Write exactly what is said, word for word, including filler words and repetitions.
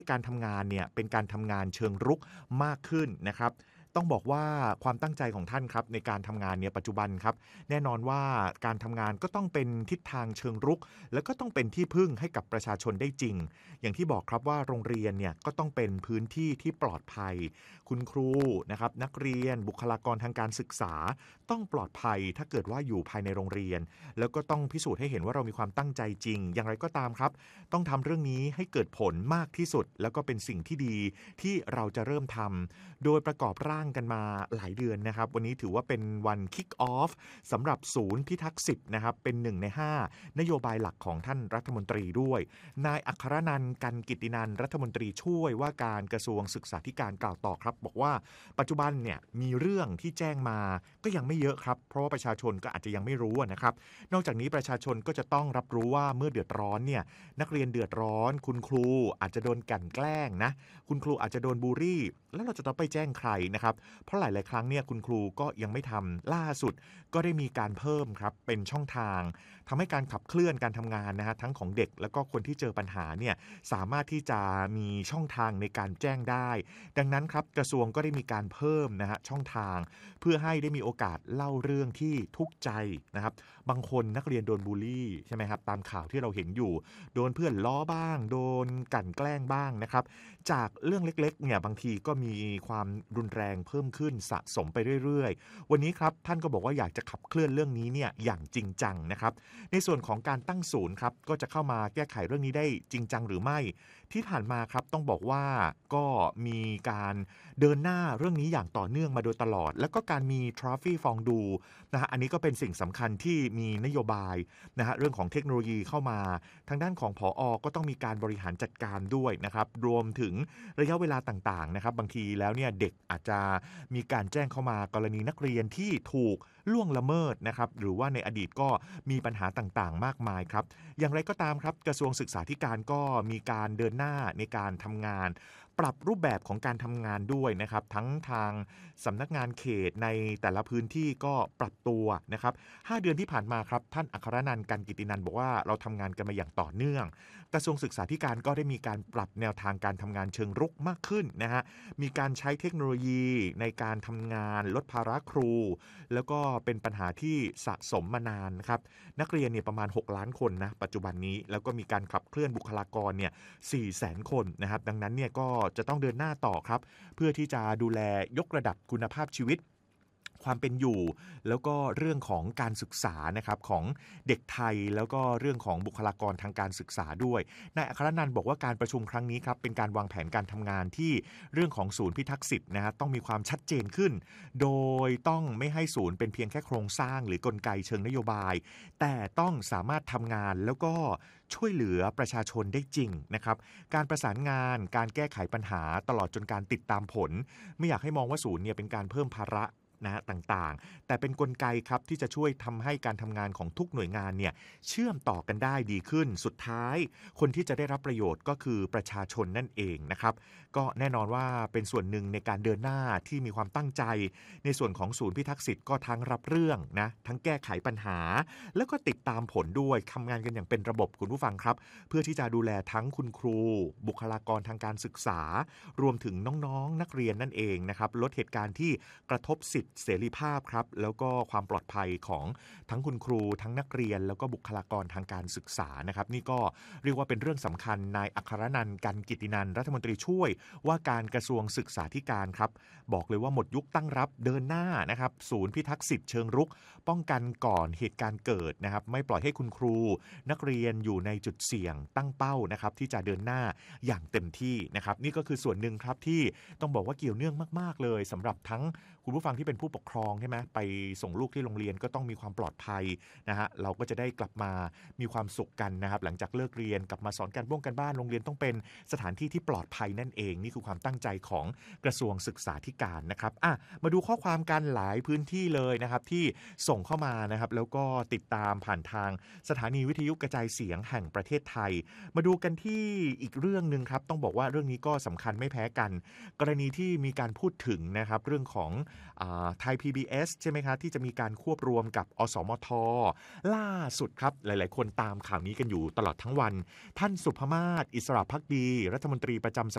การทำงานเนี่ยเป็นการทำงานเชิงรุกมากขึ้นนะครับต้องบอกว่าความตั้งใจของท่านครับในการทำงานเนี่ยปัจจุบันครับแน่นอนว่าการทำงานก็ต้องเป็นทิศทางเชิงรุกแล้วก็ต้องเป็นที่พึ่งให้กับประชาชนได้จริงอย่างที่บอกครับว่าโรงเรียนเนี่ยก็ต้องเป็นพื้นที่ที่ปลอดภัยคุณครูนะครับนักเรียนบุคลากรทางการศึกษาต้องปลอดภัยถ้าเกิดว่าอยู่ภายในโรงเรียนแล้วก็ต้องพิสูจน์ให้เห็นว่าเรามีความตั้งใจจริงอย่างไรก็ตามครับต้องทำเรื่องนี้ให้เกิดผลมากที่สุดแล้วก็เป็นสิ่งที่ดีที่เราจะเริ่มทำโดยประกอบร่างกันมาหลายเดือนนะครับวันนี้ถือว่าเป็นวัน คิก ออฟ สำหรับศูนย์พิทักษ์สิทธิ์นะครับเป็นหนึ่งในห้านโยบายหลักของท่านรัฐมนตรีด้วยนายอัครนันท์กันกิตตินันท์รัฐมนตรีช่วยว่าการกระทรวงศึกษาธิการกล่าวต่อครับบอกว่าปัจจุบันเนี่ยมีเรื่องที่แจ้งมาก็ยังไม่เยอะครับเพราะว่าประชาชนก็อาจจะยังไม่รู้นะครับนอกจากนี้ประชาชนก็จะต้องรับรู้ว่าเมื่อเดือดร้อนเนี่ยนักเรียนเดือดร้อนคุณครูอาจจะโดนกลั่นแกล้งนะคุณครูอาจจะโดนบูลลี่แล้วเราจะต้องไปแจ้งใครนะครับเพราะหลายๆครั้งเนี่ยคุณครูก็ยังไม่ทำล่าสุดก็ได้มีการเพิ่มครับเป็นช่องทางทำให้การขับเคลื่อนการทำงานนะฮะทั้งของเด็กแล้วก็คนที่เจอปัญหาเนี่ยสามารถที่จะมีช่องทางในการแจ้งได้ดังนั้นครับกระทรวงก็ได้มีการเพิ่มนะฮะช่องทางเพื่อให้ได้มีโอกาสเล่าเรื่องที่ทุกข์ใจนะครับบางคนนักเรียนโดนบูลลี่ใช่ไหมครับตามข่าวที่เราเห็นอยู่โดนเพื่อนล้อบ้างโดนกลั่นแกล้งบ้างนะครับจากเรื่องเล็กๆเนี่ยบางทีก็มีความรุนแรงเพิ่มขึ้นสะสมไปเรื่อยๆวันนี้ครับท่านก็บอกว่าอยากจะขับเคลื่อนเรื่องนี้เนี่ยอย่างจริงจังนะครับในส่วนของการตั้งศูนย์ครับก็จะเข้ามาแก้ไขเรื่องนี้ได้จริงจังหรือไม่ที่ผ่านมาครับต้องบอกว่าก็มีการเดินหน้าเรื่องนี้อย่างต่อเนื่องมาโดยตลอดแล้วก็การมีทรอฟี่ฟองดูนะฮะอันนี้ก็เป็นสิ่งสำคัญที่มีนโยบายนะฮะเรื่องของเทคโนโลยีเข้ามาทางด้านของผอ.ก็ต้องมีการบริหารจัดการด้วยนะครับรวมถึงระยะเวลาต่างๆนะครับบางทีแล้วเนี่ยเด็กอาจจะมีการแจ้งเข้ามากรณีนักเรียนที่ถูกล่วงละเมิดนะครับหรือว่าในอดีตก็มีปัญหาต่างๆมากมายครับอย่างไรก็ตามครับกระทรวงศึกษาธิการก็มีการเดินหน้าในการทำงานปรับรูปแบบของการทำงานด้วยนะครับทั้งทางสำนักงานเขตในแต่ละพื้นที่ก็ปรับตัวนะครับห้าเดือนที่ผ่านมาครับท่านอัครนันท์กันกิตตินันท์บอกว่าเราทำงานกันมาอย่างต่อเนื่องกระทรวงศึกษาธิการก็ได้มีการปรับแนวทางการทำงานเชิงรุกมากขึ้นนะฮะมีการใช้เทคโนโลยีในการทำงานลดภาระครูแล้วก็เป็นปัญหาที่สะสมมานานครับนักเรียนเนี่ยประมาณหกล้านคนนะปัจจุบันนี้แล้วก็มีการขับเคลื่อนบุคลากรเนี่ยสี่แสนคนนะครับดังนั้นเนี่ยก็จะต้องเดินหน้าต่อครับเพื่อที่จะดูแลยกระดับคุณภาพชีวิตความเป็นอยู่แล้วก็เรื่องของการศึกษานะครับของเด็กไทยแล้วก็เรื่องของบุคลากรทางการศึกษาด้วยนายอัครนันท์บอกว่าการประชุมครั้งนี้ครับเป็นการวางแผนการทำงานที่เรื่องของศูนย์พิทักษ์สิทธิ์นะฮะต้องมีความชัดเจนขึ้นโดยต้องไม่ให้ศูนย์เป็นเพียงแค่โครงสร้างหรือกลไกเชิงนโยบายแต่ต้องสามารถทำงานแล้วก็ช่วยเหลือประชาชนได้จริงนะครับการประสานงานการแก้ไขปัญหาตลอดจนการติดตามผลไม่อยากให้มองว่าศูนย์เนี่ยเป็นการเพิ่มภาระนะต่างๆแต่เป็นกลไกครับที่จะช่วยทำให้การทำงานของทุกหน่วยงานเนี่ยเชื่อมต่อกันได้ดีขึ้นสุดท้ายคนที่จะได้รับประโยชน์ก็คือประชาชนนั่นเองนะครับก็แน่นอนว่าเป็นส่วนหนึ่งในการเดินหน้าที่มีความตั้งใจในส่วนของศูนย์พิทักษ์สิทธิ์ก็ทั้งรับเรื่องนะทั้งแก้ไขปัญหาแล้วก็ติดตามผลด้วยทำงานกันอย่างเป็นระบบคุณผู้ฟังครับเพื่อที่จะดูแลทั้งคุณครูบุคลากรทางการศึกษารวมถึงน้องๆนักเรียนนั่นเองนะครับลดเหตุการณ์ที่กระทบสิทธิเสรีภาพครับแล้วก็ความปลอดภัยของทั้งคุณครูทั้งนักเรียนแล้วก็บุคลากรทางการศึกษานะครับนี่ก็เรียกว่าเป็นเรื่องสำคัญนายอัครนันท์กันกิตตินันท์รัฐมนตรีช่วยว่าการกระทรวงศึกษาธิการครับบอกเลยว่าหมดยุคตั้งรับเดินหน้านะครับศูนย์พิทักษ์สิทธิ์เชิงรุกป้องกันก่อนเหตุการณ์เกิดนะครับไม่ปล่อยให้คุณครูนักเรียนอยู่ในจุดเสี่ยงตั้งเป้านะครับที่จะเดินหน้าอย่างเต็มที่นะครับนี่ก็คือส่วนหนึ่งครับที่ต้องบอกว่าเกี่ยวเนื่องมากๆเลยสำหรับทั้งคุณผู้ฟังที่เป็นผู้ปกครองใช่ไหมไปส่งลูกที่โรงเรียนก็ต้องมีความปลอดภัยนะฮะเราก็จะได้กลับมามีความสุขกันนะครับหลังจากเลิกเรียนกลับมาสอนการบ้งการบ้านโรงเรียนต้องเป็นสถานที่ที่ปลอดภัยนั่นเองนี่คือความตั้งใจของกระทรวงศึกษาธิการนะครับอ่ะมาดูข้อความกันหลายพื้นที่เลยนะครับที่ส่งเข้ามานะครับแล้วก็ติดตามผ่านทางสถานีวิทยุกระจายเสียงแห่งประเทศไทยมาดูกันที่อีกเรื่องนึงครับต้องบอกว่าเรื่องนี้ก็สำคัญไม่แพ้กันกรณีที่มีการพูดถึงนะครับเรื่องของไทย พี บี เอส ใช่ไหมครับที่จะมีการควบรวมกับอสมทล่าสุดครับหลายๆคนตามข่าวนี้กันอยู่ตลอดทั้งวันท่านสุภมาศอิสระภักดีรัฐมนตรีประจำ